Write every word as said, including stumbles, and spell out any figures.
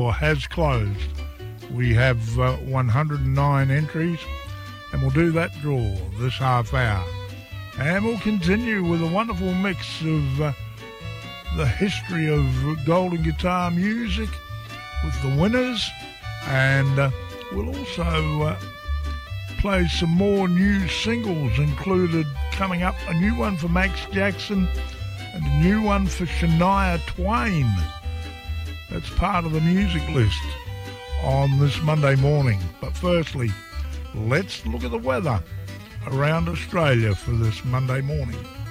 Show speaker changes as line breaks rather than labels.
has closed. We have uh, one hundred nine entries, and we'll do that draw this half hour. And we'll continue with a wonderful mix of uh, the history of golden guitar music with the winners, and uh, we'll also uh, play some more new singles, included coming up a new one for Max Jackson and a new one for Shania Twain. That's part of the music list on this Monday morning. But firstly, let's look at the weather around Australia for this Monday morning.